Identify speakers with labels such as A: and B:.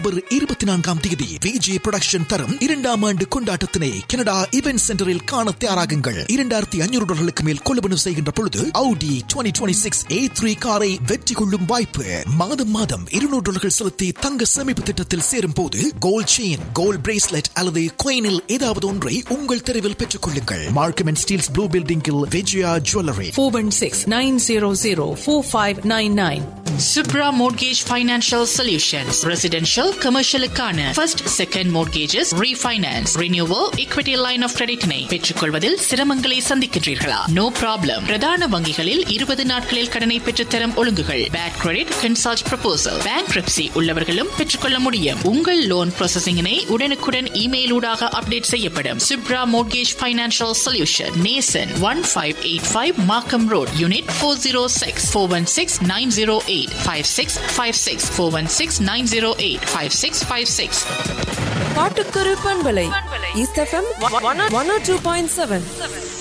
A: 24 VJ production தரும் 2ஆம் ஆண்டு கொண்டாட்டத்தினை கனடா இவென்ட் சென்டரில் காண தயாராகுங்கள். $2,500 மேல் கொள்வனவு செய்கின்ற பொழுது Audi 2026 A3 காரை வெற்றி கொள்ளும் வாய்ப்பு. மாதம் $200 செலுத்தி தங்க சேமிப்பு திட்டத்தில் சேரும் போது கோல்ட் செயின், கோல்ட் பிரேஸ்லெட் அல்லது coinல் ஏதாவது ஒன்றை உங்கள் தெருவில் பெற்றுக் கொள்ளுங்கள். மார்க்கம் அண்ட் ஸ்டீல்ஸ் ப்ளூ பில்டிங்கில் Vijaya jewellery
B: 416-900-4599.
C: Subra Mortgage Financial Solutions. Residential, commercial-க்கான first, second mortgages, refinance, renewal, equity line of credit-னை பெற்றுக்கொள்வதில் சிரமங்களை சந்திக்கின்றீர்களா? No problem. பிரதான வங்கிகளில் 20 நாட்களில் கடனை பெற்றுத்தரும் ஒழுங்குகள். Bad credit, consult proposal. Bankruptcy உள்ளவர்களும் பெற்றுக்கொள்ள முடியும். உங்கள் லோன் ப்ராசஸிங்கினை உடனுக்குடன் இமெயில் ஊடாக அப்டேட் செய்யப்படும். Subra Mortgage Financial Solution. Nason 1585 Markham Road, Unit 406 416-908-5656 416-908-5656.
B: பாட்டுக்குரு பண்பலை East FM 102.7.